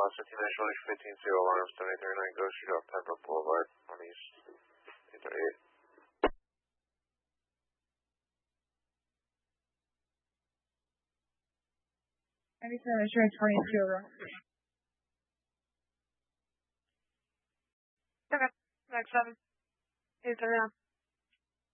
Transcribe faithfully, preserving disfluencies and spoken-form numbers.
loss fifty-nine showing fifteen zero alarm seventy thirty-nine Ghost Street off Pembroke Boulevard on East eight thirty-eight. ninety-seven showing twenty zero. Okay, next seven. eight thirty-nine.